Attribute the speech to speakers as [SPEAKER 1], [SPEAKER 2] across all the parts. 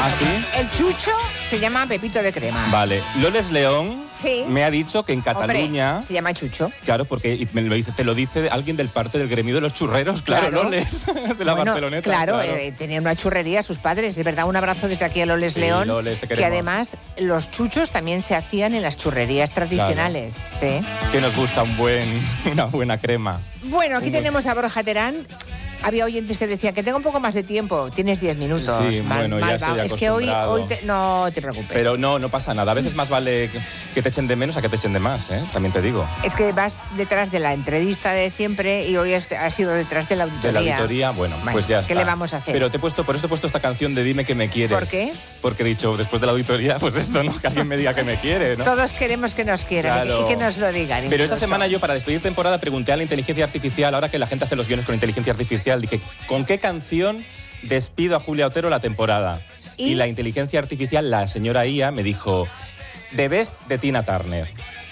[SPEAKER 1] ¿Ah, sí?
[SPEAKER 2] El chucho se llama Pepito de crema.
[SPEAKER 1] Vale. Loles León
[SPEAKER 2] Sí.
[SPEAKER 1] me ha dicho que en Cataluña...
[SPEAKER 2] Hombre, se llama chucho.
[SPEAKER 1] Claro, porque te lo dice alguien del parte del gremio de los churreros, claro. Loles, de la Barceloneta.
[SPEAKER 2] Claro, tenían una churrería sus padres, es verdad. Un abrazo desde aquí a Loles León,
[SPEAKER 1] Loles, te
[SPEAKER 2] que
[SPEAKER 1] queremos.
[SPEAKER 2] además los chuchos también se hacían en las churrerías tradicionales. Sí.
[SPEAKER 1] Que nos gusta una buena crema.
[SPEAKER 2] Bueno, aquí tenemos a Borja Terán. Había oyentes que decían que tengo un poco más de tiempo. Tienes 10 minutos.
[SPEAKER 1] Sí, bueno, ya estoy
[SPEAKER 2] Es que hoy no te preocupes.
[SPEAKER 1] Pero no pasa nada. A veces más vale que te echen de menos a que te echen de más, ¿eh? También te digo.
[SPEAKER 2] Es que vas detrás de la entrevista de siempre y hoy has sido detrás de la auditoría.
[SPEAKER 1] De la auditoría, bueno, pues ya está.
[SPEAKER 2] ¿Qué le vamos a hacer?
[SPEAKER 1] Pero por eso te he puesto esta canción de Dime que me quieres.
[SPEAKER 2] ¿Por qué?
[SPEAKER 1] Porque he dicho, después de la auditoría, pues esto, ¿no? Que alguien me diga que me quiere, ¿no?
[SPEAKER 2] Todos queremos que nos quieran,
[SPEAKER 1] Claro.
[SPEAKER 2] y que nos lo digan.
[SPEAKER 1] Pero esta
[SPEAKER 2] incluso.
[SPEAKER 1] semana yo, para despedir temporada, pregunté a la inteligencia artificial, ahora que la gente hace los guiones con inteligencia artificial, dije, ¿con qué canción despido a Julia Otero la temporada? Y la inteligencia artificial, la señora IA, me dijo, The Best de Tina Turner.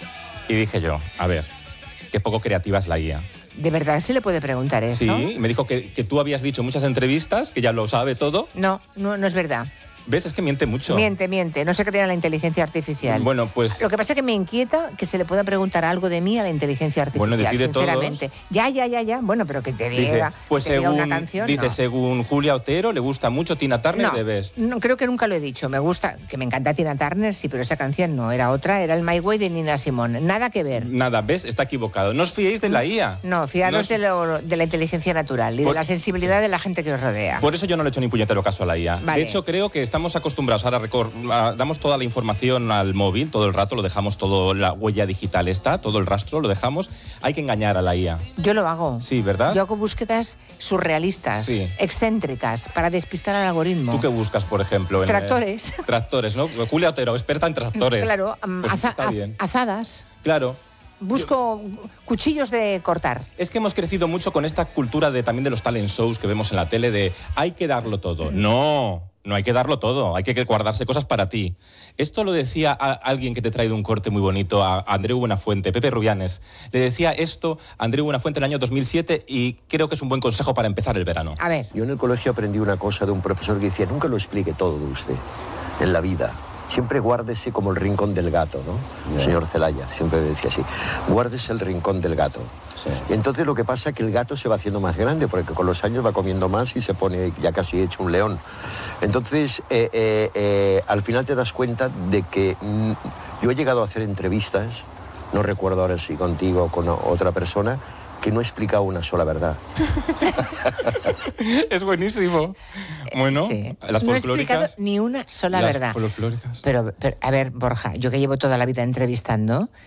[SPEAKER 1] Y dije yo, a ver, qué poco creativa es la IA.
[SPEAKER 2] ¿De verdad se le puede preguntar eso?
[SPEAKER 1] Sí, me dijo que tú habías dicho en muchas entrevistas, que ya lo sabe todo.
[SPEAKER 2] No es verdad.
[SPEAKER 1] ¿Ves? Es que miente mucho.
[SPEAKER 2] Miente. No se crea en la inteligencia artificial.
[SPEAKER 1] Bueno, pues...
[SPEAKER 2] Lo que pasa es que me inquieta que se le pueda preguntar algo de mí a la inteligencia artificial,
[SPEAKER 1] Bueno, de ti de
[SPEAKER 2] sinceramente.
[SPEAKER 1] todos.
[SPEAKER 2] Ya. Bueno, pero que te
[SPEAKER 1] Dice,
[SPEAKER 2] diga,
[SPEAKER 1] pues
[SPEAKER 2] te diga
[SPEAKER 1] según,
[SPEAKER 2] una canción,
[SPEAKER 1] dice,
[SPEAKER 2] no.
[SPEAKER 1] según Julia Otero, le gusta mucho Tina Turner de Best.
[SPEAKER 2] No, creo que nunca lo he dicho. Me gusta, que me encanta Tina Turner, sí, pero esa canción no, era otra, era el My Way de Nina Simone. Nada que ver.
[SPEAKER 1] Nada, ¿ves? Está equivocado. No os fiéis de la IA.
[SPEAKER 2] No, fiaros de la inteligencia natural y de la sensibilidad de la gente que os rodea.
[SPEAKER 1] Por eso yo no le echo ni puñetero caso a la IA.
[SPEAKER 2] Vale.
[SPEAKER 1] De hecho, creo que estamos acostumbrados ahora damos toda la información al móvil, todo el rato, lo dejamos todo, la huella digital está, todo el rastro lo dejamos. Hay que engañar a la IA.
[SPEAKER 2] Yo lo hago.
[SPEAKER 1] Sí, ¿verdad?
[SPEAKER 2] Yo hago búsquedas surrealistas,
[SPEAKER 1] Sí.
[SPEAKER 2] excéntricas, para despistar al algoritmo.
[SPEAKER 1] ¿Tú qué buscas, por ejemplo?
[SPEAKER 2] Tractores.
[SPEAKER 1] Tractores, ¿no? Julia Otero, experta en tractores.
[SPEAKER 2] Claro,
[SPEAKER 1] Pues está bien.
[SPEAKER 2] azadas.
[SPEAKER 1] Claro.
[SPEAKER 2] Busco cuchillos de cortar.
[SPEAKER 1] Es que hemos crecido mucho con esta cultura también de los talent shows que vemos en la tele de hay que darlo todo. No hay que darlo todo, hay que guardarse cosas para ti. Esto lo decía alguien que te ha traído un corte muy bonito, a Andreu Buenafuente, Pepe Rubianes. Le decía esto a Andreu Buenafuente en el año 2007 y creo que es un buen consejo para empezar el verano.
[SPEAKER 2] A ver.
[SPEAKER 3] Yo en el colegio aprendí una cosa de un profesor que decía, nunca lo explique todo de usted en la vida. Siempre guárdese como el rincón del gato, ¿no? Señor Celaya siempre decía así, guárdese el rincón del gato. Sí. Entonces lo que pasa es que el gato se va haciendo más grande, porque con los años va comiendo más y se pone ya casi hecho un león. Entonces, al final te das cuenta de que yo he llegado a hacer entrevistas, no recuerdo ahora si contigo o con otra persona, que no he explicado una sola verdad.
[SPEAKER 1] Es buenísimo. Bueno,
[SPEAKER 2] sí.
[SPEAKER 1] las
[SPEAKER 2] no
[SPEAKER 1] folclóricas...
[SPEAKER 2] No he explicado ni una sola verdad.
[SPEAKER 1] Las folclóricas.
[SPEAKER 2] Pero, a ver, Borja, yo que llevo toda la vida entrevistando...